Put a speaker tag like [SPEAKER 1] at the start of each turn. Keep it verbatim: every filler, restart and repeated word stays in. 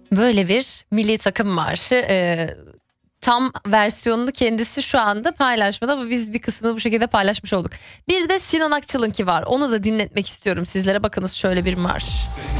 [SPEAKER 1] Böyle bir milli takım marşı. Ee, tam versiyonunu kendisi şu anda paylaşmadı ama biz bir kısmını bu şekilde paylaşmış olduk. Bir de Sinan Akçıl'ınki var. Onu da dinletmek istiyorum sizlere. Bakınız şöyle bir marş.